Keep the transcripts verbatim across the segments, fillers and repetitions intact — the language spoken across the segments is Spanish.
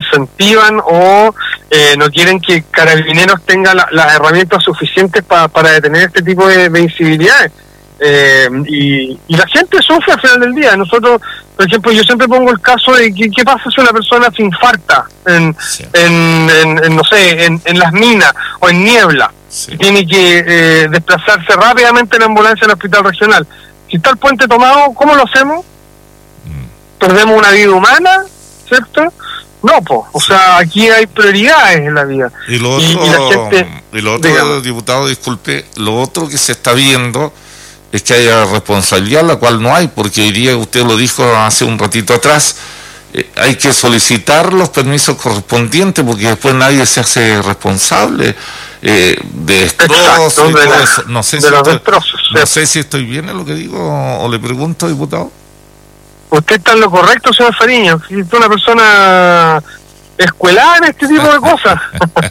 incentivan o eh, no quieren que Carabineros tenga la, las herramientas suficientes pa, para detener este tipo de, de incivilidades. Eh, y, y la gente sufre al final del día. Nosotros, por ejemplo, yo siempre pongo el caso de que, qué pasa si una persona se infarta en, sí. en, en, en no sé, en, en las minas o en niebla, sí. tiene que eh, desplazarse rápidamente en ambulancia al hospital regional. Si está el puente tomado, ¿cómo lo hacemos? Mm. ¿Perdemos una vida humana? ¿Cierto? No, pues, o sea, aquí hay prioridades en la vida. Y lo otro, y, y la gente, y lo otro digamos, diputado, disculpe, lo otro que se está viendo es que haya responsabilidad, la cual no hay, porque hoy día, usted lo dijo hace un ratito atrás, eh, hay que solicitar los permisos correspondientes, porque después nadie se hace responsable eh, de destrozos y todo la, eso. No sé, si estoy, destrozos, no sé si estoy bien en lo que digo, o le pregunto, diputado. Usted está en lo correcto, señor Fariña. Si es una persona escuelada en este tipo de cosas.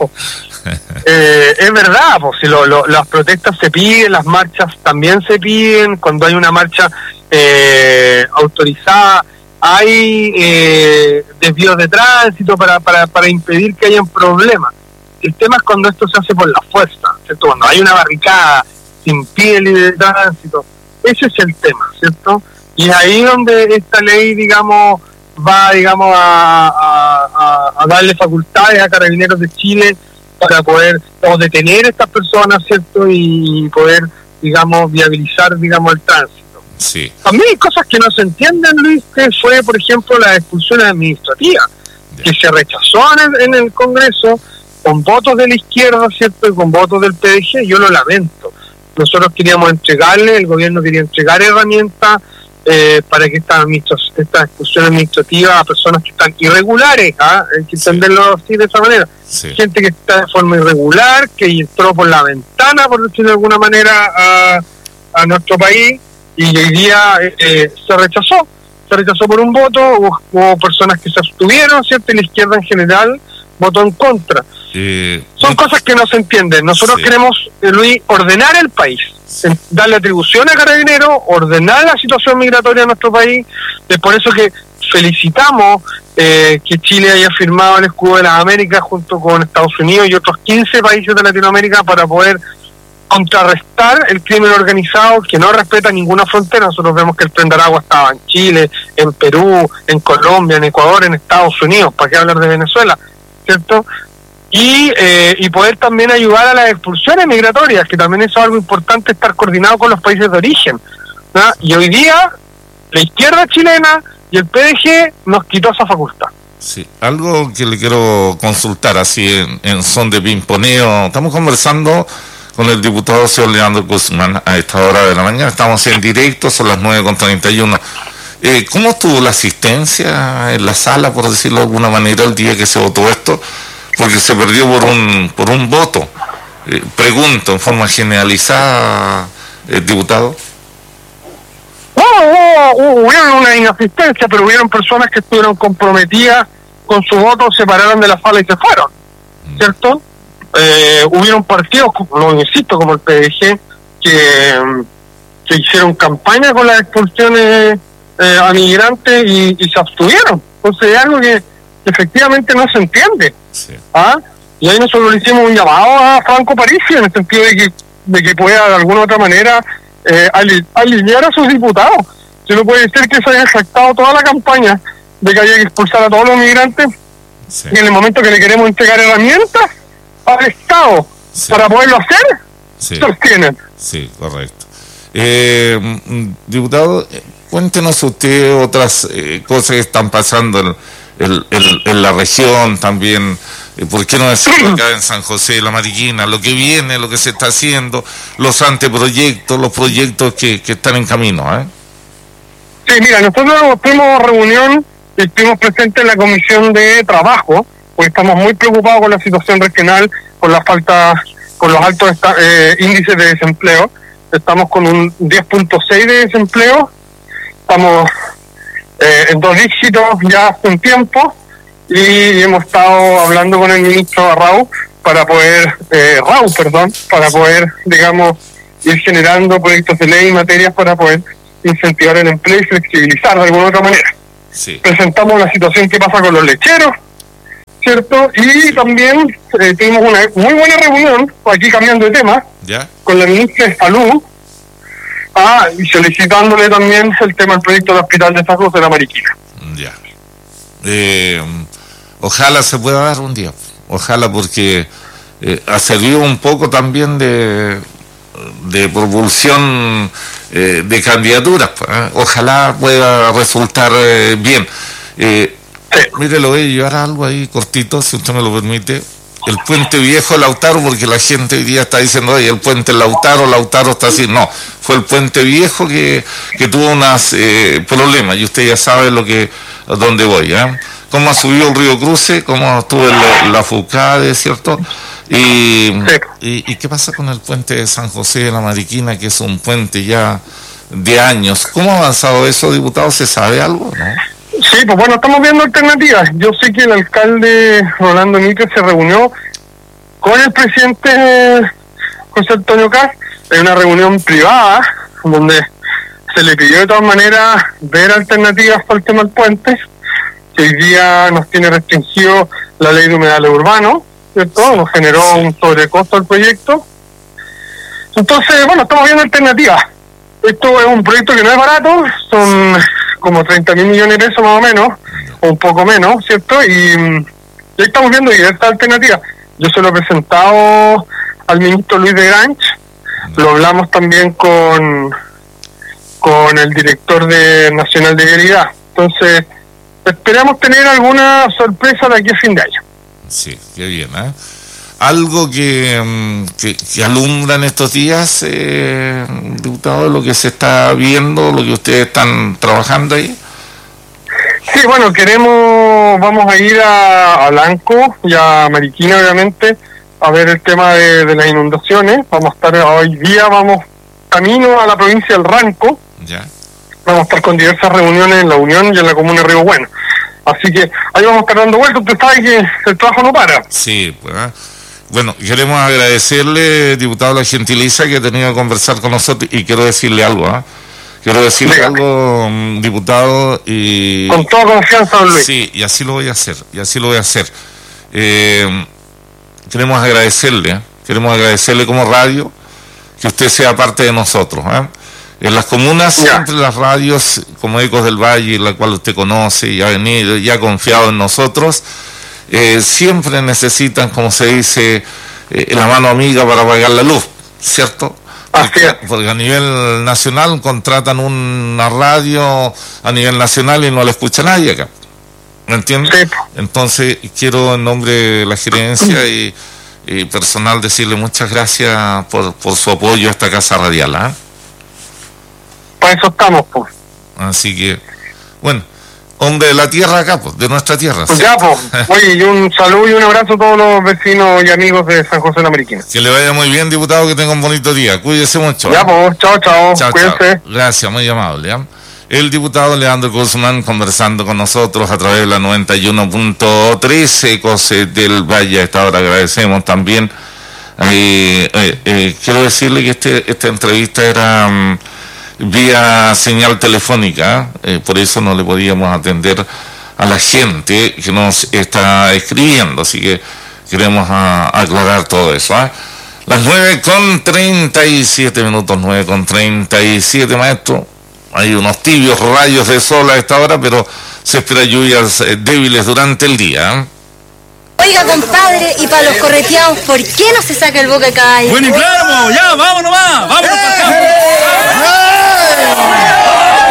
eh, es verdad, pues si lo, lo, las protestas se piden, las marchas también se piden. Cuando hay una marcha eh, autorizada, hay eh, desvíos de tránsito para, para, para impedir que hayan problemas. El tema es cuando esto se hace por la fuerza, ¿cierto? Cuando hay una barricada, se impide el libre tránsito. Ese es el tema, ¿cierto? Y es ahí donde esta ley, digamos, va, digamos, a, a, a darle facultades a Carabineros de Chile para poder o detener a estas personas, ¿cierto? Y poder, digamos, viabilizar, digamos, el tránsito. Sí. También hay cosas que no se entienden, Luis, que fue, por ejemplo, la expulsión administrativa, yeah. que se rechazó en el, en el Congreso con votos de la izquierda, ¿cierto? Y con votos del P D G. Yo lo lamento. Nosotros queríamos entregarle, el gobierno quería entregar herramientas Eh, para que esta, esta expulsión administrativa a personas que están irregulares, ¿ah? hay que entenderlo sí. así de esa manera, sí. gente que está de forma irregular, que entró por la ventana, por decirlo de alguna manera, a, a nuestro país, y hoy día eh, se rechazó, se rechazó por un voto, hubo, hubo personas que se abstuvieron, ¿cierto? Y la izquierda en general votó en contra. Eh, Son cosas que no se entienden. Nosotros sí. queremos, eh, Luis, ordenar el país, sí. darle atribución a Carabineros, ordenar la situación migratoria de nuestro país. Es por eso que felicitamos eh, que Chile haya firmado el escudo de las Américas junto con Estados Unidos y otros quince países de Latinoamérica para poder contrarrestar el crimen organizado que no respeta ninguna frontera. Nosotros vemos que el Tren de Aragua estaba en Chile, en Perú, en Colombia, en Ecuador, en Estados Unidos, ¿para qué hablar de Venezuela? ¿Cierto? Y, eh, y poder también ayudar a las expulsiones migratorias, que también eso es algo importante, estar coordinado con los países de origen, ¿no? Y hoy día la izquierda chilena y el P D G nos quitó esa facultad. Sí, algo que le quiero consultar así en, en son de pimponeo. Estamos conversando con el diputado señor Leandro Guzmán a esta hora de la mañana, estamos en directo, son las nueve con treinta y uno. Eh, ¿Cómo estuvo la asistencia en la sala, por decirlo de alguna manera, el día que se votó esto? Porque se perdió por un por un voto. Eh, pregunto en forma generalizada, eh, diputado. Hubo, hubo, hubo una inasistencia, pero hubieron personas que estuvieron comprometidas con su voto, se pararon de la sala y se fueron, ¿cierto? Eh, hubieron partidos, lo insisto, como el P D G, que, que hicieron campaña con las expulsiones eh, a migrantes y, y se abstuvieron. Entonces es algo que efectivamente no se entiende. Sí. ¿Ah? Y ahí nosotros le hicimos un llamado a Franco Parisi en el sentido de que de que pueda de alguna u otra manera eh, alinear a sus diputados. Si no puede ser que se haya afectado toda la campaña de que haya que expulsar a todos los migrantes, sí. y en el momento que le queremos entregar herramientas al Estado, sí. para poderlo hacer, sí. se obtienen. Sí, correcto. Eh, diputado, cuéntenos usted otras eh, cosas que están pasando en El, el, en la región también, eh, ¿por qué no decirlo acá en San José de la Mariquina? Lo que viene, lo que se está haciendo, los anteproyectos, los proyectos que, que están en camino, ¿eh? Sí, mira, nosotros tuvimos reunión y estuvimos presentes en la Comisión de Trabajo, porque estamos muy preocupados con la situación regional, con la falta, con los altos esta, eh, índices de desempleo. Estamos con un diez punto seis de desempleo, estamos Eh, en dos dígitos ya hace un tiempo, y hemos estado hablando con el ministro Raúl para poder, eh, Raúl, perdón, para poder, digamos, ir generando proyectos de ley y materias para poder incentivar el empleo y flexibilizar de alguna otra manera. Sí. Presentamos la situación que pasa con los lecheros, ¿cierto? Y también eh, tuvimos una muy buena reunión, aquí cambiando de tema, ¿ya? Con la ministra de Salud, ah, y solicitándole también el tema del proyecto del Hospital de San José de la Mariquina. Ya. Eh, ojalá se pueda dar un día, ojalá, porque eh, ha servido un poco también de, de propulsión eh, de candidaturas, ¿eh? Ojalá pueda resultar eh, bien. Eh, sí. Mire, lo voy a llevar algo ahí cortito, si usted me lo permite. El puente viejo Lautaro, porque la gente hoy día está diciendo, oye, el puente Lautaro, Lautaro está así. No, fue el puente viejo que, que tuvo unos eh, problemas, y usted ya sabe lo que, a dónde voy, ¿eh? Cómo ha subido el río Cruce, cómo estuvo la, la Fucade, ¿cierto? Y, sí. y, ¿Y qué pasa con el puente de San José de la Mariquina, que es un puente ya de años? ¿Cómo ha avanzado eso, diputado? ¿Se sabe algo, no? Sí, pues bueno, estamos viendo alternativas. Yo sé que el alcalde Rolando Mitre se reunió con el presidente José Antonio Kast en una reunión privada, donde se le pidió de todas maneras ver alternativas para el tema del puente, que hoy día nos tiene restringido la ley de humedales urbanos, ¿cierto? Nos generó un sobrecosto al proyecto. Entonces, bueno, estamos viendo alternativas. Esto es un proyecto que no es barato, son como treinta mil millones de pesos más o menos, o un poco menos, ¿cierto? Y ya estamos viendo diversas alternativas. Yo se lo he presentado al ministro Luis de Granch, lo hablamos también con con el director de Nacional de Vialidad. Entonces, esperamos tener alguna sorpresa de aquí a fin de año. Sí, qué bien, ¿eh? Algo que, que, que alumbra en estos días, eh, diputado, lo que se está viendo, lo que ustedes están trabajando ahí. Sí, bueno, queremos, vamos a ir a, a Lanco y a Mariquina, obviamente, a ver el tema de, de las inundaciones. Vamos a estar hoy día, vamos camino a la provincia del Ranco. Ya. Vamos a estar con diversas reuniones en la Unión y en la comuna de Río Bueno. Así que ahí vamos a estar dando vueltas. Usted sabe que el trabajo no para. Sí, pues. ¿eh? Bueno, queremos agradecerle, diputado, la gentileza que ha tenido que conversar con nosotros, y quiero decirle algo, ¿eh? Quiero decirle Dígame. algo, diputado, y... Con toda confianza, don Luis. Sí, y así lo voy a hacer, y así lo voy a hacer. Eh, queremos agradecerle, ¿eh? Queremos agradecerle como radio que usted sea parte de nosotros, ¿eh? En las comunas, ya. Siempre las radios, como Ecos del Valle, la cual usted conoce y ha venido y ha confiado en nosotros, eh, siempre necesitan, como se dice, eh, la mano amiga para pagar la luz, ¿cierto? Porque, porque a nivel nacional contratan una radio a nivel nacional y no la escucha nadie acá. ¿Me entiendes? Sí. Entonces, quiero en nombre de la gerencia y, y personal decirle muchas gracias por, por su apoyo a esta casa radial, ¿eh? Para eso estamos, pues. Así que, bueno, hombre de la tierra acá, pues, de nuestra tierra. Pues ya, pues. Oye, y un saludo y un abrazo a todos los vecinos y amigos de San José de la Mariquina. Que le vaya muy bien, diputado, que tenga un bonito día. Cuídese mucho. Ya, pues, chao, chao. Chao, Cuídense. Chao. Gracias, muy amable, ¿eh? El diputado Leandro Guzmán conversando con nosotros a través de la noventa y uno punto tres Ecos del Valle. A esta hora agradecemos también. Eh, eh, eh, quiero decirle que este esta entrevista era um, vía señal telefónica, eh, por eso no le podíamos atender a la gente que nos está escribiendo, así que queremos a, aclarar todo eso, ¿eh? Las nueve con treinta y siete minutos, nueve con treinta y siete, maestro. Hay unos tibios rayos de sol a esta hora, pero se espera lluvias eh, débiles durante el día, ¿eh? Oiga, compadre, y para los correteados, ¿por qué no se saca el boca cada año? Bueno, y claro, ya, vámonos más, vámonos para acá.